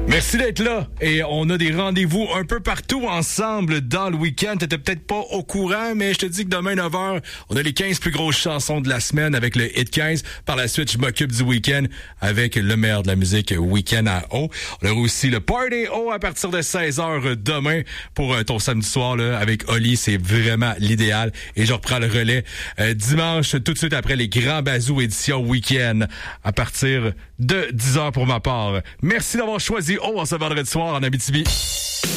Merci d'être là et on a des rendez-vous un peu partout ensemble dans le week-end. T'étais peut-être pas au courant, mais je te dis que demain 9h, on a les 15 plus grosses chansons de la semaine avec le Hit 15. Par la suite, je m'occupe du week-end avec le meilleur de la musique week-end à O. On aura aussi le Party O à partir de 16h demain pour ton samedi soir là, avec Oli. C'est vraiment l'idéal et je reprends le relais dimanche tout de suite après les Grands Bazous édition week-end à partir de 10h pour ma part. Merci d'avoir choisi O en ce vendredi soir en Abitibi.